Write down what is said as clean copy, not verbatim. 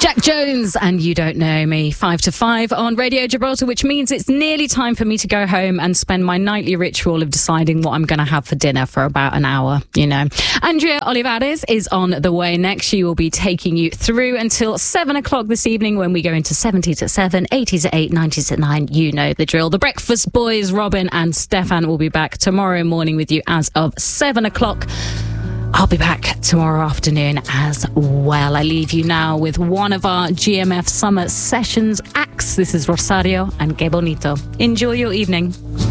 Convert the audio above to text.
Jack Jones and You Don't Know Me, 5 to 5 on Radio Gibraltar, which means it's nearly time for me to go home and spend my nightly ritual of deciding what I'm going to have for dinner for about an hour, you know. Andrea Olivares is on the way next. She will be taking you through until 7 o'clock this evening when we go into 70s at 7, 80s at 8, 90s at 9. You know the drill. The Breakfast Boys, Robin and Stefan, will be back tomorrow morning with you as of 7 o'clock. I'll be back tomorrow afternoon as well. I leave you now with one of our GMF Summer Sessions acts. This is Rosario and Que Bonito. Enjoy your evening.